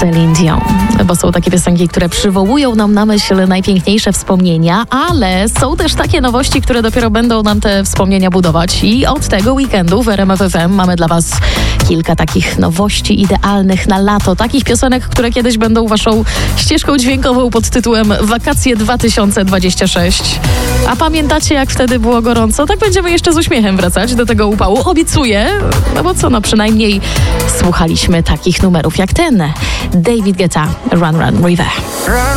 Celine Dion. Bo są takie piosenki, które przywołują nam na myśl najpiękniejsze wspomnienia, ale są też takie nowości, które dopiero będą nam te wspomnienia budować. I od tego weekendu w RMF FM mamy dla Was kilka takich nowości idealnych na lato. Takich piosenek, które kiedyś będą Waszą ścieżką dźwiękową pod tytułem Wakacje 2026. A pamiętacie, jak wtedy było gorąco? Tak będziemy jeszcze z uśmiechem wracać do tego upału. Obiecuję, no bo co, no przynajmniej słuchaliśmy takich numerów jak ten. David Guetta, Run Run River.